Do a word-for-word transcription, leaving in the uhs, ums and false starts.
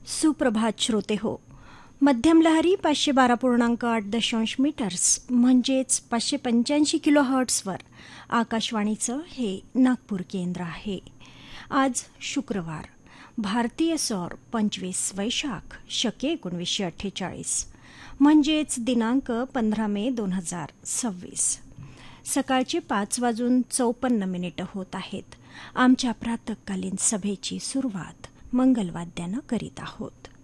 सुप्रभात श्रोते हो. मध्यम लहरी पाचशे बारा पूर्णांक आठ दशांश मीटर्स म्हणजेच पाचशे पंच्याऐंशी किलो हर्ट्सवर आकाशवाणीचं हे नागपूर केंद्र आहे. आज शुक्रवार, भारतीय सौर पंचवीस वैशाख शके एकोणीसशे अठ्ठेचाळीस म्हणजेच दिनांक पंधरा मे दोन हजार सव्वीस. सकाळचे पाच वाजून चौपन्न मिनिटं होत आहेत. आमच्या प्रातःकालीन सभेची सुरुवात मंगलवाद्यानं करीत आहोत.